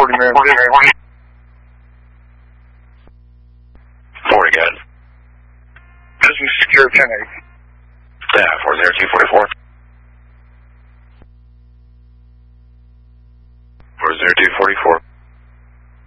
40 minutes. 40 again. This is secure 10-8. Yeah, 40244. 40244.